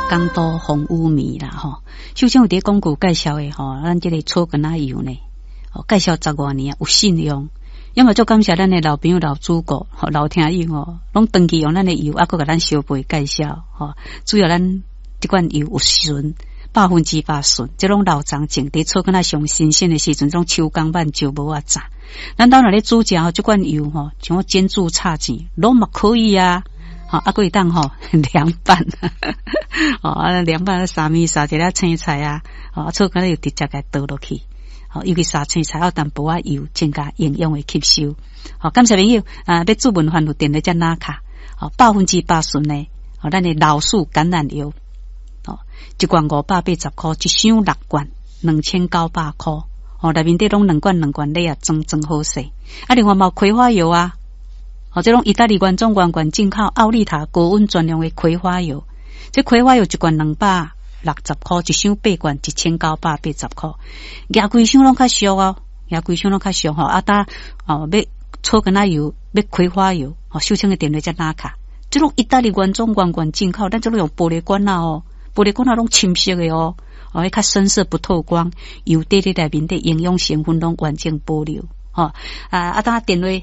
港都风雨迷啦吼，首先有伫广告介绍的吼，咱这个草根仔油呢，介绍10多年有信用，要么就感谢咱的老朋友、老主顾、老听友吼，拢长期用咱的油，还佫甲咱相陪介绍吼。主要咱这款油有纯100%纯，这种老长种伫草根仔上新鲜的时阵，这种手工慢就无啊炸。咱当然咧煮食这款油吼，像我煎煮炒钱，拢嘛可以啊。好，啊，可以当吼凉拌，哦，凉拌沙米沙一粒青菜啊，哦，草根又直接给倒落去，好，尤其沙青菜要淡薄仔油，增加营养的吸收。好，感谢朋友啊，要做文番有电的只拿卡，好，100%纯的，好，咱的老树橄榄油，哦，一罐580块，一箱6罐2900块，哦，内面底拢2罐你也装好势。啊，另外嘛葵花油啊。哦，这种意大利原装原罐进口奥利塔高温专用的葵花油，这葵花油一罐260块，一箱8罐1980块，压规箱拢较俗哦，压规箱拢较俗吼。啊，搭哦要草根仔油，要葵花油，哦，首先的电话才拿卡。这种意大利原装原罐进口，咱这种用玻璃罐啊哦，玻璃罐啊拢深色的哦，哦，较深色不透光，油底里面的营养成分拢完整保留。哦，搭电话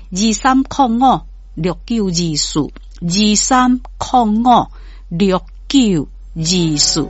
23056924，23056924。